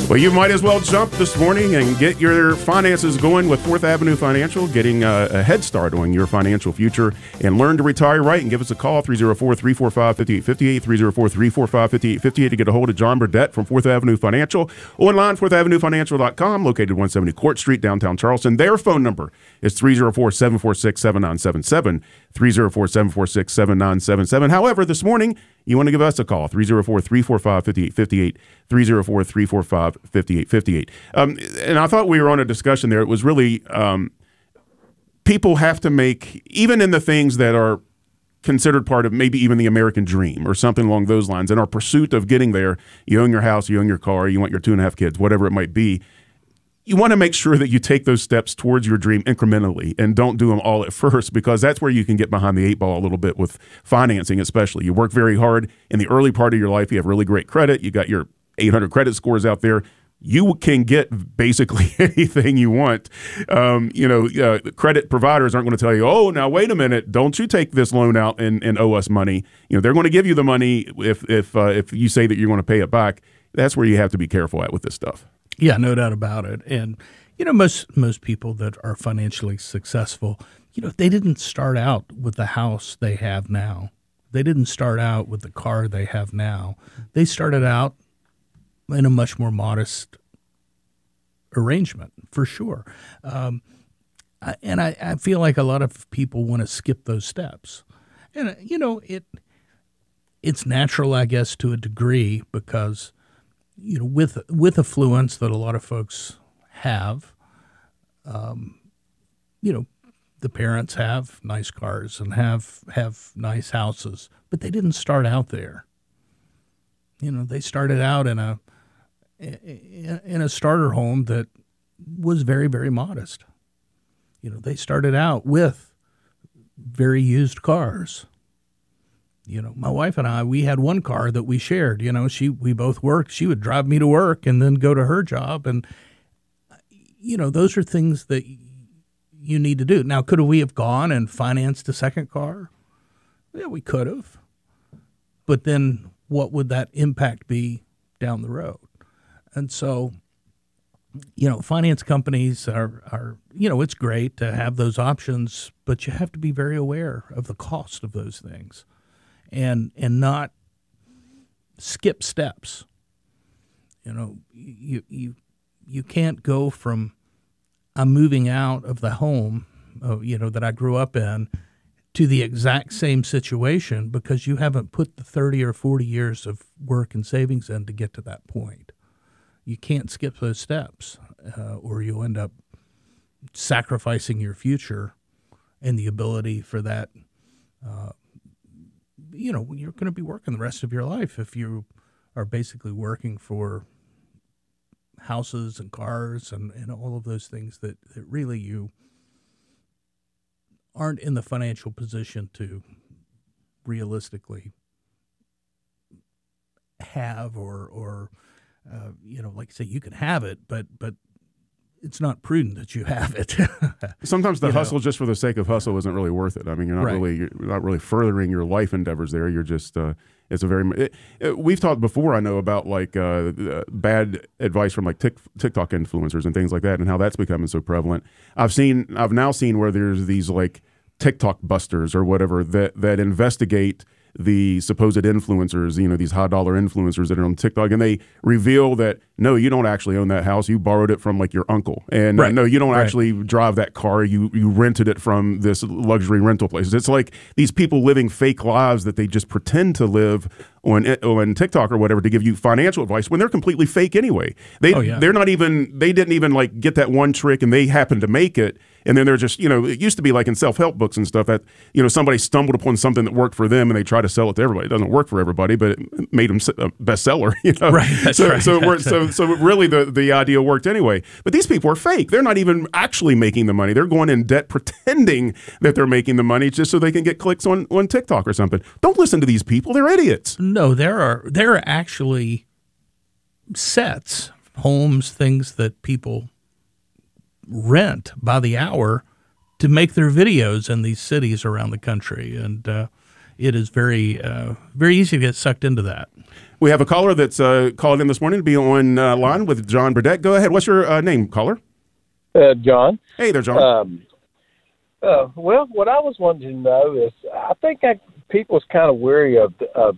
Well, you might as well jump this morning and get your finances going with 4th Avenue Financial, getting a head start on your financial future, and learn to retire right. And give us a call, 304-345-5858, 304-345-5858 to get a hold of John Burdett from 4th Avenue Financial. Online, 4thavenuefinancial.com, located 170 Court Street, downtown Charleston. Their phone number is 304-746-7977, 304-746-7977. However, this morning, you want to give us a call, 304-345-5858, 304-345-5858. And I thought we were on a discussion there. It was really people have to make, even in the things that are considered part of maybe even the American dream or something along those lines, in our pursuit of getting there, you own your house, you own your car, you want your 2.5 kids, whatever it might be. You want to make sure that you take those steps towards your dream incrementally and don't do them all at first, because that's where you can get behind the 8 ball a little bit with financing, especially. You work very hard in the early part of your life. You have really great credit. You got your 800 credit scores out there. You can get basically anything you want. Credit providers aren't going to tell you, oh, now wait a minute, don't you take this loan out and owe us money. They're going to give you the money if you say that you're going to pay it back. That's where you have to be careful at with this stuff. Yeah, no doubt about it. And, most people that are financially successful, they didn't start out with the house they have now. They didn't start out with the car they have now. They started out in a much more modest arrangement, for sure. I feel like a lot of people want to skip those steps. And, it's natural, I guess, to a degree, because with affluence that a lot of folks have, the parents have nice cars and have nice houses, but they didn't start out there. They started out in a starter home that was very, very modest. They started out with very used cars. My wife and I, we had one car that we shared. We both worked. She would drive me to work and then go to her job. And, those are things that you need to do. Now, could we have gone and financed a second car? Yeah, we could have. But then what would that impact be down the road? And so, finance companies are it's great to have those options, but you have to be very aware of the cost of those things. And not skip steps. You can't go from I'm moving out of the home, that I grew up in, to the exact same situation because you haven't put the 30 or 40 years of work and savings in to get to that point. You can't skip those steps, or you'll end up sacrificing your future and the ability for that. You're going to be working the rest of your life if you are basically working for houses and cars and all of those things that really you aren't in the financial position to realistically have or like I say, you can have it, but it's not prudent that you have it. Sometimes the hustle just for the sake of hustle isn't really worth it. I mean, you're not really furthering your life endeavors there. You're just we've talked before, I know, about like bad advice from like TikTok influencers and things like that, and how that's becoming so prevalent. I've now seen where there's these like TikTok busters or whatever that investigate the supposed influencers, these high dollar influencers that are on TikTok, and they reveal that, no, you don't actually own that house. You borrowed it from like your uncle. And no, you don't actually drive that car. You rented it from this luxury rental place. It's like these people living fake lives that they just pretend to live on TikTok or whatever to give you financial advice when they're completely fake anyway. They didn't even like get that one trick and they happen to make it. And then they're just, it used to be like in self-help books and stuff that, somebody stumbled upon something that worked for them and they try to sell it to everybody. It doesn't work for everybody, but it made them a bestseller, Right. That's right. So really the idea worked anyway. But these people are fake. They're not even actually making the money. They're going in debt pretending that they're making the money just so they can get clicks on TikTok or something. Don't listen to these people. They're idiots. No, there are actually sets, homes, things that people rent by the hour to make their videos in these cities around the country. And it is very very easy to get sucked into that. We have a caller that's called in this morning to be on line with John Burdett. Go ahead. What's your name, caller? John. Hey there, John. Well, what I was wanting to know is, I think people's kind of weary of